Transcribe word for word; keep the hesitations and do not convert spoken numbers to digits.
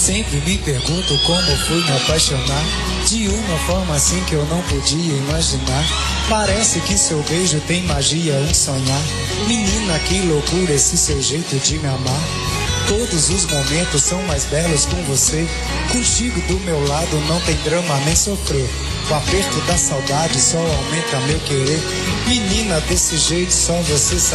Sempre me pergunto como fui me apaixonar de uma forma assim que eu não podia imaginar. Parece que seu beijo tem magia, um sonhar. Menina, que loucura esse seu jeito de me amar. Todos os momentos são mais belos com você. Contigo do meu lado não tem drama nem sofrer. O aperto da saudade só aumenta meu querer. Menina, desse jeito só você sabe.